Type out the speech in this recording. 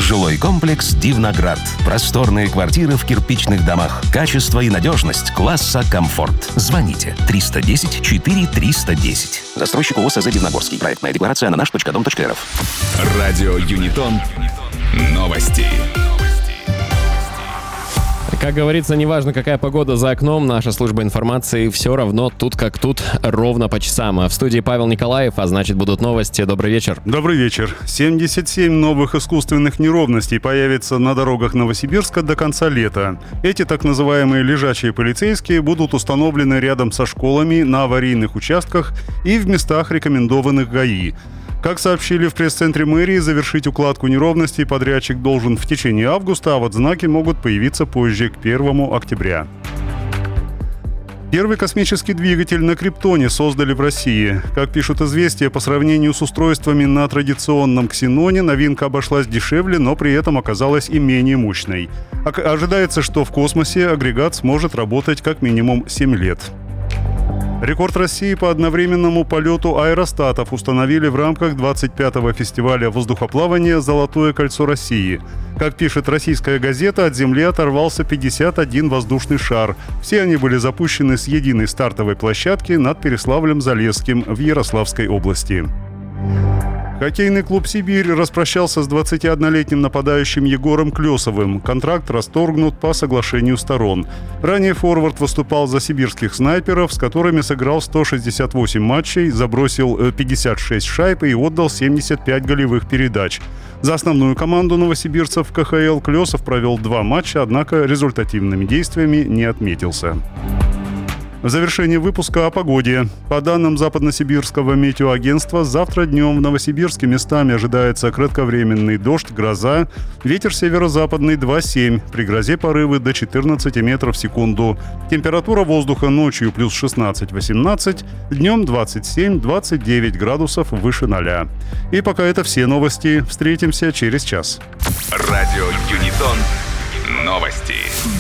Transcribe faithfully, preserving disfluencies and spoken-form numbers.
Жилой комплекс «Дивноград». Просторные квартиры в кирпичных домах. Качество и надежность класса комфорт. Звоните триста десять четыре триста десять. Застройщик ООО СЗ «Дивногорский». Проектная декларация на наш точка дом точка эр эф. Радио Юнитон. Новости. Как говорится, неважно, какая погода за окном, наша служба информации все равно тут как тут, ровно по часам. В студии Павел Николаев, а значит, будут новости. Добрый вечер. Добрый вечер. семьдесят семь новых искусственных неровностей появится на дорогах Новосибирска до конца лета. Эти так называемые лежачие полицейские будут установлены рядом со школами, на аварийных участках и в местах, рекомендованных ГАИ. Как сообщили в пресс-центре мэрии, завершить укладку неровностей подрядчик должен в течение августа, а вот знаки могут появиться позже, к первому октября. Первый космический двигатель на Криптоне создали в России. Как пишут «Известия», по сравнению с устройствами на традиционном Ксеноне, новинка обошлась дешевле, но при этом оказалась и менее мощной. Ожидается, что в космосе агрегат сможет работать как минимум семь лет. Рекорд России по одновременному полету аэростатов установили в рамках двадцать пятого фестиваля воздухоплавания «Золотое кольцо России». Как пишет российская газета, от Земли оторвался пятьдесят один воздушный шар. Все они были запущены с единой стартовой площадки над Переславлем-Залесским в Ярославской области. Хоккейный клуб «Сибирь» распрощался с двадцатиоднолетним нападающим Егором Клесовым. Контракт расторгнут по соглашению сторон. Ранее форвард выступал за сибирских снайперов, с которыми сыграл сто шестьдесят восемь матчей, забросил пятьдесят шесть шайб и отдал семьдесят пять голевых передач. За основную команду новосибирцев в ка ха эл Клесов провел два матча, однако результативными действиями не отметился. В завершении выпуска о погоде. По данным Западносибирского метеоагентства, завтра днем в Новосибирске местами ожидается кратковременный дождь, гроза. Ветер северо-западный два семь. При грозе порывы до четырнадцати метров в секунду. Температура воздуха ночью плюс шестнадцать-восемнадцать, днем двадцать семь-двадцать девять градусов выше ноля. И пока это все новости. Встретимся через час. Радио Юнитон. Новости.